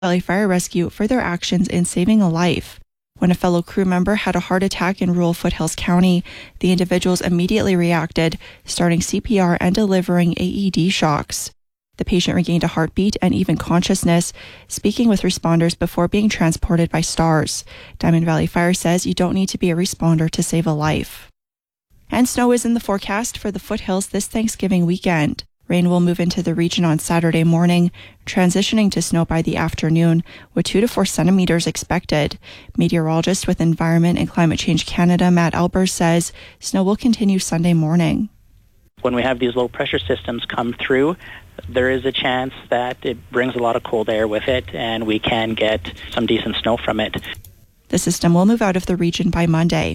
Valley Fire Rescue for their actions in saving a life. When a fellow crew member had a heart attack in rural Foothills County, the individuals immediately reacted, starting CPR and delivering AED shocks. The patient regained a heartbeat and even consciousness, speaking with responders before being transported by STARS. Diamond Valley Fire says you don't need to be a responder to save a life. And snow is in the forecast for the Foothills this Thanksgiving weekend. Rain will move into the region on Saturday morning, transitioning to snow by the afternoon, with 2 to 4 centimeters expected. Meteorologist with Environment and Climate Change Canada, Matt Albers, says snow will continue Sunday morning. When we have these low pressure systems come through, there is a chance that it brings a lot of cold air with it, and we can get some decent snow from it. The system will move out of the region by Monday.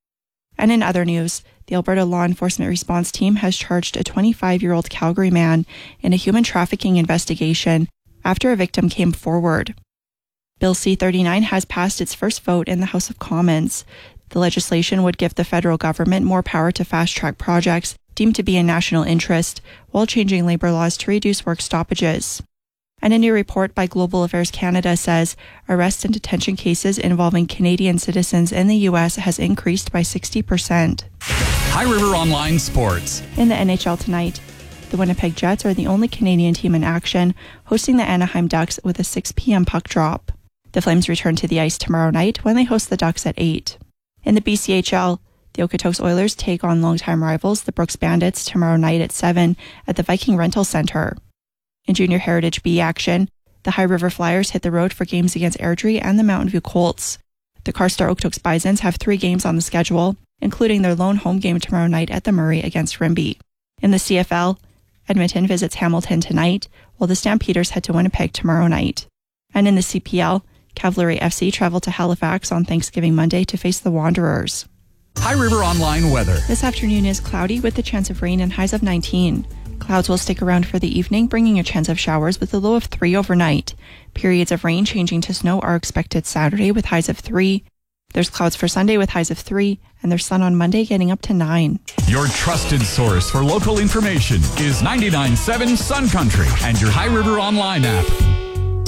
And in other news, the Alberta Law Enforcement Response Team has charged a 25-year-old Calgary man in a human trafficking investigation after a victim came forward. Bill C-39 has passed its first vote in the House of Commons. The legislation would give the federal government more power to fast-track projects deemed to be in national interest, while changing labour laws to reduce work stoppages. And a new report by Global Affairs Canada says arrest and detention cases involving Canadian citizens in the U.S. has increased by 60%. High River Online Sports. In the NHL tonight, the Winnipeg Jets are the only Canadian team in action, hosting the Anaheim Ducks with a 6 p.m. puck drop. The Flames return to the ice tomorrow night when they host the Ducks at 8. In the BCHL, the Okotoks Oilers take on longtime rivals, the Brooks Bandits, tomorrow night at 7 at the Viking Rental Centre. In Junior Heritage B action, the High River Flyers hit the road for games against Airdrie and the Mountain View Colts. The Carstar Okotoks Bisons have 3 games on the schedule, including their lone home game tomorrow night at the Murray against Rimbey. In the CFL, Edmonton visits Hamilton tonight, while the Stampeders head to Winnipeg tomorrow night. And in the CPL, Cavalry FC travel to Halifax on Thanksgiving Monday to face the Wanderers. High River Online weather. This afternoon is cloudy with the chance of rain and highs of 19. Clouds will stick around for the evening, bringing a chance of showers with a low of 3 overnight. Periods of rain changing to snow are expected Saturday with highs of 3. There's clouds for Sunday with highs of 3, and there's sun on Monday getting up to 9. Your trusted source for local information is 99.7 Sun Country and your High River Online app.